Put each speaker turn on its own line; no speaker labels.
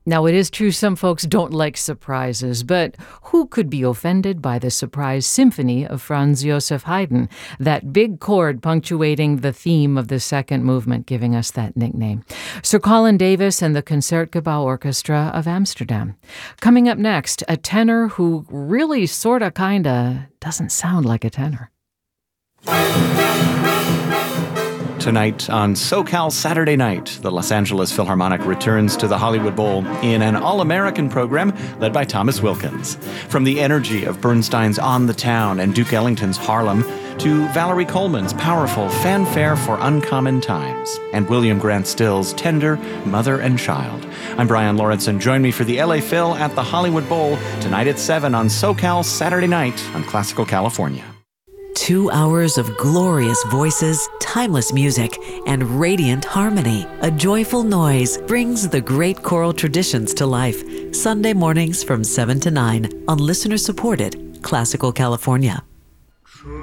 Now, it is true some folks don't like surprises, but who could be offended by the surprise symphony of Franz Joseph Haydn, that big chord punctuating the theme of the second movement, giving us that nickname? Sir Colin Davis and the Concertgebouw Orchestra of Amsterdam. Coming up next, a tenor who really sorta kinda doesn't sound like a tenor.
Tonight on SoCal Saturday Night, the Los Angeles Philharmonic returns to the Hollywood Bowl in an all-American program led by Thomas Wilkins. From the energy of Bernstein's On the Town and Duke Ellington's Harlem to Valerie Coleman's powerful Fanfare for Uncommon Times and William Grant Still's tender Mother and Child. I'm Brian Lawrenson. Join me for the LA Phil at the Hollywood Bowl tonight at 7 on SoCal Saturday Night on Classical California.
2 hours of glorious voices, timeless music, and radiant harmony. A Joyful Noise brings the great choral traditions to life. Sunday mornings from 7 to 9 on listener-supported Classical California.